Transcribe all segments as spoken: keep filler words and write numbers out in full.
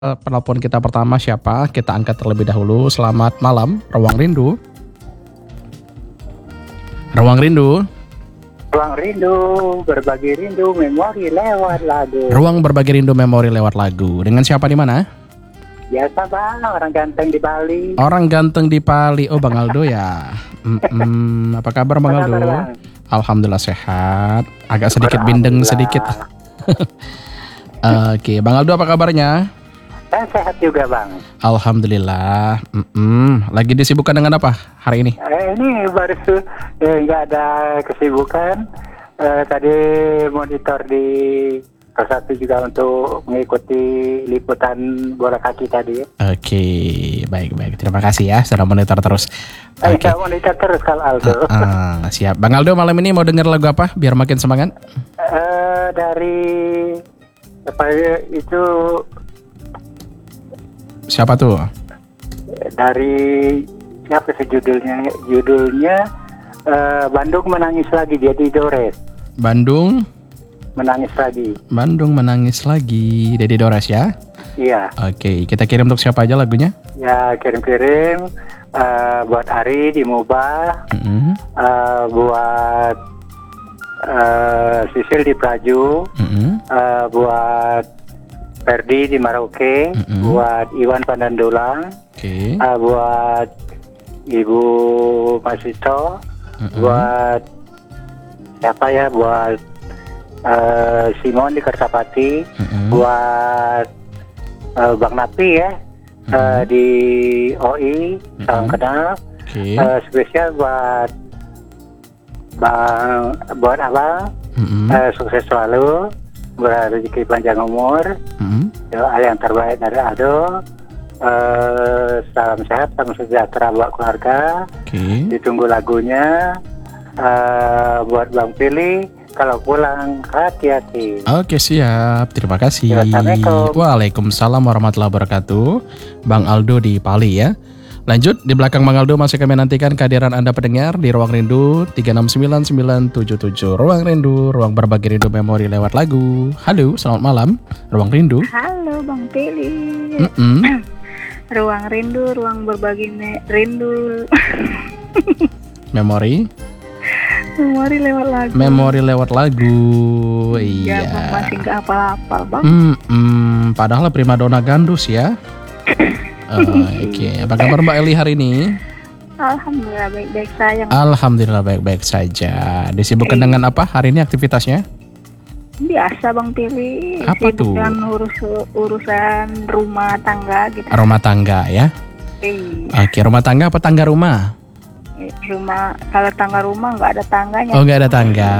Uh, penelpon kita pertama siapa? Kita angkat terlebih dahulu. Selamat malam, Ruang Rindu. Ruang Rindu. Ruang Rindu, berbagi rindu, memori lewat lagu. Ruang berbagi rindu, memori lewat lagu. Dengan siapa di mana? Biasa bang, orang ganteng di Bali. Orang ganteng di Bali. Oh, Bang Aldo ya. Mm-mm. Apa kabar Bang Aldo? Bang? Alhamdulillah sehat. Agak sedikit bindeng sedikit. Oke, Bang Aldo apa kabarnya? Saya sehat juga bang. Alhamdulillah. Mm-mm. Lagi disibukkan dengan apa hari ini? Eh, ini baru eh, nggak ada kesibukan. Eh, tadi monitor di salah satu juga untuk mengikuti liputan bola kaki tadi. Oke, baik-baik. Terima kasih ya sudah monitor terus. Eh, Oke. monitor terus kalau Aldo. Uh, uh, siap. Bang Aldo malam ini mau denger lagu apa biar makin semangat? Eh, dari apa itu? Siapa tuh? Dari siapa sih judulnya? Judulnya uh, Bandung Menangis Lagi, dia di Dores. Bandung Menangis Lagi. Bandung Menangis Lagi, Dedi Dores ya? Iya. Oke, kita kirim untuk siapa aja lagunya? Ya, kirim-kirim uh, buat Ari di Muba, Mm-hmm. uh, buat uh, Sisil di Praju, Mm-hmm. uh, buat Ferdi di Merauke, Mm-hmm. buat Iwan Pandandulang, Oke. uh, buat Ibu Masito, Mm-hmm. buat siapa ya, buat uh, Simon di Kertapati, Mm-hmm. buat uh, Bang Napi ya, Mm-hmm. uh, di O I, salam Mm-hmm. kenal, Oke. uh, spesial buat Bang, buat Abang, Mm-hmm. uh, sukses selalu, berrezeki panjang umur, Mm-hmm. doa yang terbaik dari Aldo, uh, salam sehat, salam sejahtera buat keluarga. Oke. Ditunggu lagunya. Uh, buat Bang Pilih, kalau pulang hati-hati. Oke, siap. Terima kasih. Assalamualaikum. Waalaikumsalam warahmatullahi wabarakatuh. Bang Aldo di Pali ya. Lanjut, di belakang Bang Aldo masih kami nantikan kehadiran Anda pendengar di Ruang Rindu tiga enam sembilan sembilan tujuh tujuh. Ruang Rindu, ruang berbagi rindu memori lewat lagu. Halo, selamat malam. Ruang Rindu. Halo Bang Pili. Mm-mm. Ruang rindu, ruang berbagi me- rindu. Memori. Memori lewat lagu. Memori lewat lagu. Ya, Iya. Bang masih nggak hafal-hafal Bang. Mm-mm. Padahal primadona gandus ya. Oke, apa kabar Mbak Eli hari ini? Alhamdulillah baik-baik sayang. Alhamdulillah baik-baik saja. Disibukkan Eh. dengan apa hari ini aktivitasnya? Biasa Bang Pili. Apa Sibuk tuh? dengan urus urusan rumah tangga gitu. Rumah tangga ya. Iya. Oke, rumah tangga apa tangga rumah? Rumah, kalau tangga rumah nggak ada tangganya. Oh, nggak ada tangga.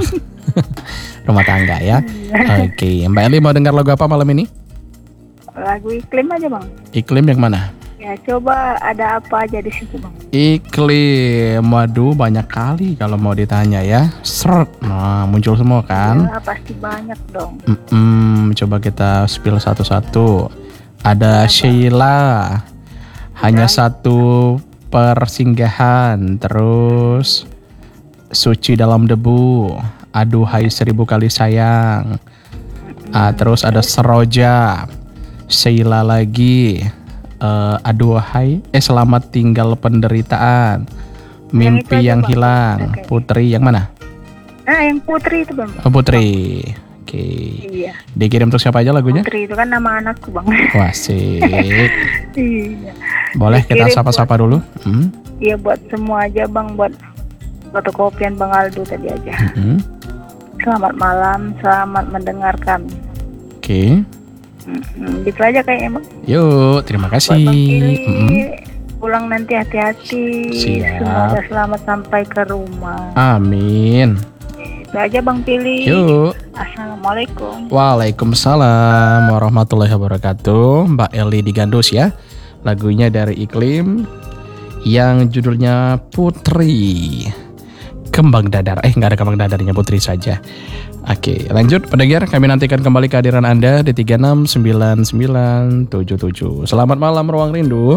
Rumah tangga ya. Oke, Mbak Eli mau dengar lagu apa malam ini? Lagu iklim aja Bang. Iklim yang mana? Ya coba ada apa aja di situ Bang. Iklim, waduh banyak kali kalau mau ditanya ya. Seret, nah muncul semua kan? Ya, pasti banyak dong. Mm-mm, coba kita spill satu-satu. Ada Sheila, hanya satu persinggahan. Terus Suci dalam debu, aduhai seribu kali sayang. Ah, terus ada Seroja, Sheila lagi. Uh, aduhai, eh selamat tinggal penderitaan, mimpi Yang itu aja, yang Bang. hilang. Oke. Putri yang mana? Nah yang Putri itu Bang. Oh, Putri. Oke. Iya. Dikirim untuk siapa aja lagunya? Putri itu kan nama anakku Bang. Wah, sik. Iya. Boleh kita Dikirim sapa-sapa dulu? Hmm? Iya buat semua aja Bang, buat fotokopian Bang Aldo tadi aja. Hmm? Selamat malam, selamat mendengarkan. Oke. Mm-mm, gitu aja kayaknya Bang. Yuk, terima Buat kasih. Bang Pili, Mm-mm. pulang nanti hati-hati. Siap. Semoga selamat sampai ke rumah. Amin. Itu aja Bang Pili. Yuk. Assalamualaikum. Waalaikumsalam warahmatullahi wabarakatuh. Mbak Eli di Gandus ya. Lagunya dari Iklim yang judulnya Putri. Kembang dadar. Eh, nggak ada kembang dadarnya, Putri saja. Oke, lanjut pendengar, kami nantikan kembali kehadiran Anda di tiga enam sembilan sembilan tujuh tujuh. Selamat malam Ruang Rindu.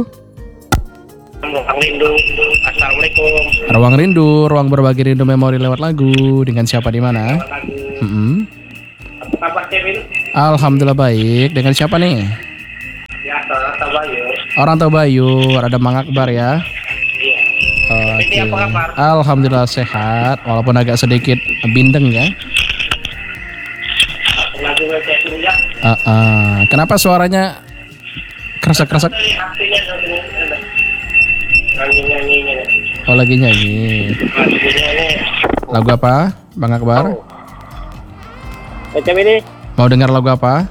Ruang Rindu. Assalamualaikum. Ruang Rindu, ruang berbagi rindu memori lewat lagu. Dengan siapa di mana? Mm-mm. Apa Kevin? Alhamdulillah baik. Dengan siapa nih? Orang Tabayur, ada Mang Akbar ya. Oke. Alhamdulillah sehat, walaupun agak sedikit bindeng ya. Uh, uh. Kenapa suaranya kresek-kresek? Oh lagi nyanyi. Lagu apa, Bang Akbar? Mau dengar lagu apa?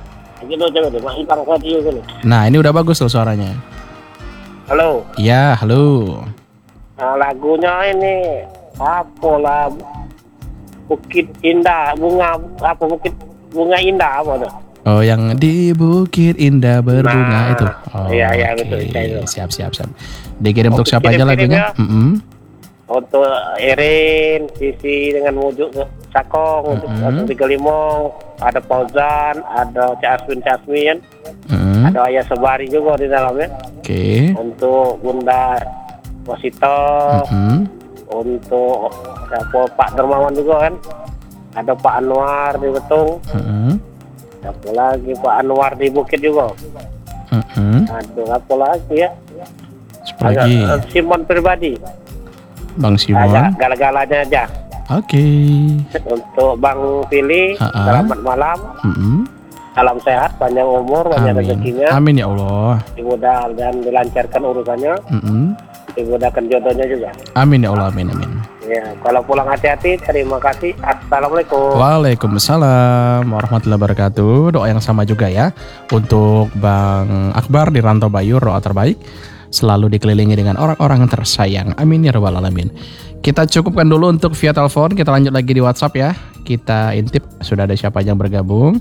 Nah ini udah bagus tuh suaranya. Halo. Ya halo. Nah, lagunya ini apa lah? Bukit Indah, bunga apa Bukit Bunga Indah apa tuh? Oh yang di Bukit Indah berbunga Nah, itu. Oh, iya iya oke. betul itu. Siap siap siap. Dikirim Oh, untuk siapa aja kirim-kirim lagunya? ya. Mm-mm. Untuk Erin, Sisi dengan Mujuk Sakong, untuk Mm-hmm. Tiga Limong, ada Fauzan, ada Cak Aswin Cak Aswin, Mm-mm. ada Ayah Sebari juga di dalamnya. Oke. Untuk Bunda Wasito, Mm-mm. untuk siapa Pak Dermawan juga kan, ada Pak Anwar di Betung, Mm-mm. apa lagi Pak Anwar di Bukit juga, Mm-mm. ada apa lagi ya? Siapa lagi? Ada, uh, Simon pribadi, Bang ada Simon. gala-galanya aja. Oke. Untuk Bang Pilih, Ha-ha. selamat malam, Mm-mm. salam sehat, panjang umur, banyak Amin. rezekinya, Amin ya Allah. dimudah dan dilancarkan urusannya, Mm-mm. dimudahkan jodohnya juga. Amin ya Allah. Amin amin. Ya, kalau pulang hati-hati, terima kasih. Assalamualaikum. Waalaikumsalam warahmatullahi wabarakatuh. Doa yang sama juga ya untuk Bang Akbar di Rantau Bayur, doa terbaik selalu dikelilingi dengan orang-orang tersayang. Amin ya rabbal alamin. Kita cukupkan dulu untuk via telepon, kita lanjut lagi di WhatsApp ya. Kita intip sudah ada siapa yang bergabung.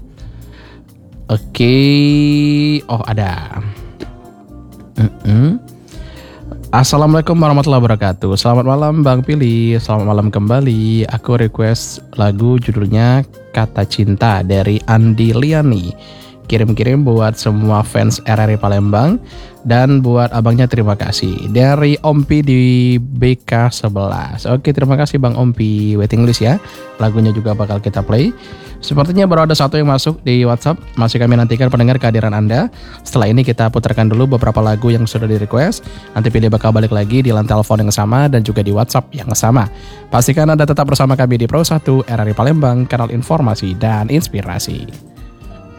Oke, oh ada. Mm-mm. Assalamualaikum warahmatullahi wabarakatuh. Selamat malam Bang Pilih. Selamat malam kembali. Aku request lagu judulnya Kata Cinta dari Andi Liani. Kirim-kirim buat semua fans R R I Palembang dan buat abangnya terima kasih. Dari Ompi di B K sebelas. Oke, terima kasih Bang Ompi. Waiting list ya. Lagunya juga bakal kita play. Sepertinya baru ada satu yang masuk di WhatsApp. Masih kami nantikan pendengar kehadiran Anda. Setelah ini kita putarkan dulu beberapa lagu yang sudah di request. Nanti Pilih bakal balik lagi di lantai telepon yang sama dan juga di WhatsApp yang sama. Pastikan Anda tetap bersama kami di Pro satu R R I Palembang, kanal informasi dan inspirasi.